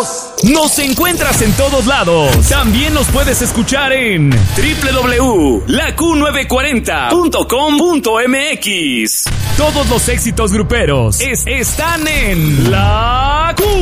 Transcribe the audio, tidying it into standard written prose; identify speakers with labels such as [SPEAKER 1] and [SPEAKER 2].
[SPEAKER 1] ¡Vámonos!
[SPEAKER 2] Nos encuentras en todos lados. También nos puedes escuchar en www.laQ940.com.mx. Todos los éxitos gruperos están en La Q.